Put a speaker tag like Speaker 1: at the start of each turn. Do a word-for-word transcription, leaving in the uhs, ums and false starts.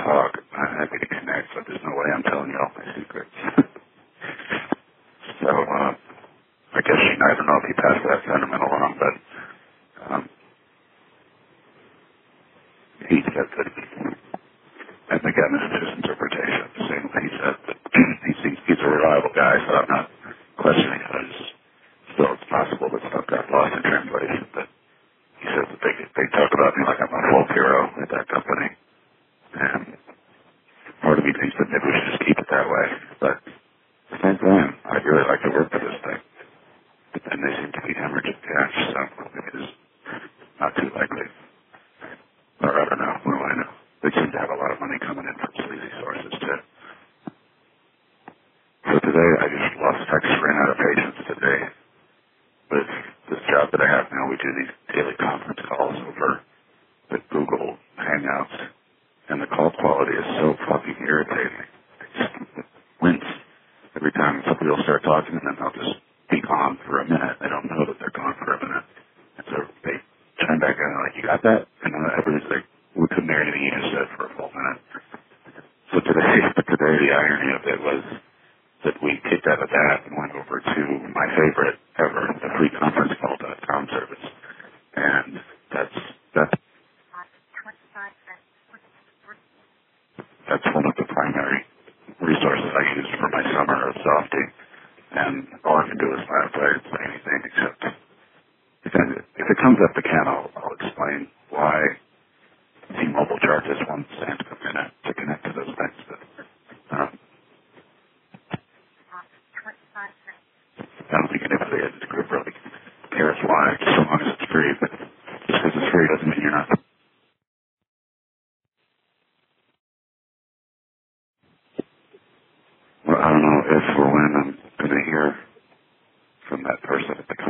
Speaker 1: talk. I'm happy to connect, but there's no way I'm telling you all my secrets. so, uh, I guess, you know, I don't know if you passed that sentiment along, but um, he said that, and again, this is his interpretation of the same thing he said, that he's, he's a reliable guy, so I'm not questioning it. It's still, it's possible that stuff got lost in translation, but he says that they, they talk about me like I'm a folk hero at that company, and part of me thinks that maybe we should just keep it that way, but at the same time, I'd really like to work for this thing. But then they seem to be hemorrhaging cash, so maybe it's not too likely. Or I don't know, what do I know? They seem to have a lot of money coming in from sleazy sources, too. So today, I just lost, I just ran out of patience today. With this job that I have now, we do these daily conference calls over the Google Hangouts, and the call quality is so fucking irritating. I just wince every time somebody will start talking, and then they'll just be gone for a minute. They don't know that they're gone for a minute. And so they turn back and they're like, you got that? And then everybody's like, we couldn't hear anything you just said for a full minute. So today, but today the irony of it was that we kicked out of that and went over to my favorite ever, the free conference call dot com service. And that's, that's, that's one of the primary resources I use for my summer of softing. And all I can do is laugh. I didn't say anything except if it, if it comes up again, I'll, I'll explain why T-Mobile charges one cent a minute to connect to those things. But um, I don't think anybody in this group really cares why, just so long as it's free. But just because it's free doesn't mean you're not. Well, I don't know if or when I'm going to hear from that person at the